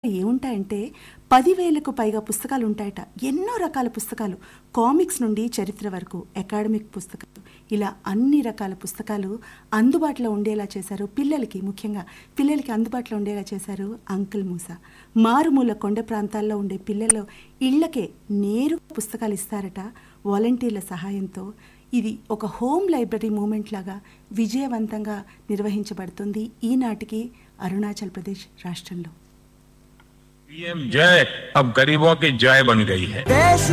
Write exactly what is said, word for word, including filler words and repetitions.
ఏముంటాయంటే పదివేలకు పైగా పుస్తకాలు ఉంటాయట. ఎన్నో రకాల పుస్తకాలు, కామిక్స్ నుండి చరిత్ర వరకు, అకాడమిక్ పుస్తకాలు, ఇలా అన్ని రకాల పుస్తకాలు అందుబాటులో ఉండేలా చేశారు. పిల్లలకి, ముఖ్యంగా పిల్లలకి అందుబాటులో ఉండేలా చేశారు అంకుల్ మూసా. మారుమూల కొండ ప్రాంతాల్లో ఉండే పిల్లలు ఇళ్లకే నేరు పుస్తకాలు ఇస్తారట వాలంటీర్ల సహాయంతో. ఇది ఒక హోమ్ లైబ్రరీ మూమెంట్ లాగా విజయవంతంగా నిర్వహించబడుతుంది ఈనాటికి అరుణాచల్ ప్రదేశ్ రాష్ట్రంలో. पीएम जय अब गरीबों की जय बन गई है.